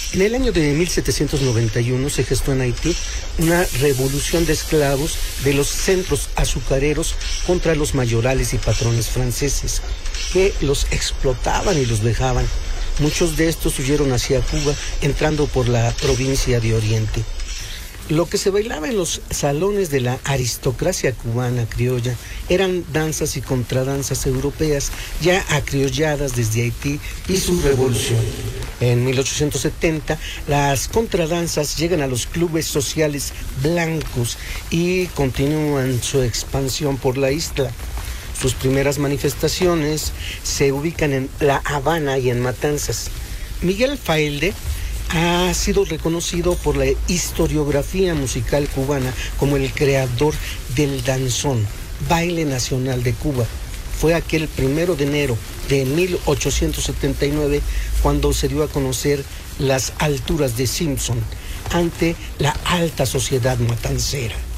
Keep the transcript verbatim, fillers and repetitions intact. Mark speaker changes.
Speaker 1: En el año de mil setecientos noventa y uno se gestó en Haití una revolución de esclavos de los centros azucareros contra los mayorales y patrones franceses, que los explotaban y los vejaban. Muchos de estos huyeron hacia Cuba, entrando por la provincia de Oriente. Lo que se bailaba en los salones de la aristocracia cubana criolla eran danzas y contradanzas europeas ya acriolladas desde Haití y su revolución. En mil ochocientos setenta, las contradanzas llegan a los clubes sociales blancos y continúan su expansión por la isla. Sus primeras manifestaciones se ubican en La Habana y en Matanzas. Miguel Faelde ha sido reconocido por la historiografía musical cubana como el creador del danzón, baile nacional de Cuba. Fue aquel primero de enero de mil ochocientos setenta y nueve cuando se dio a conocer las alturas de Simpson ante la alta sociedad matancera.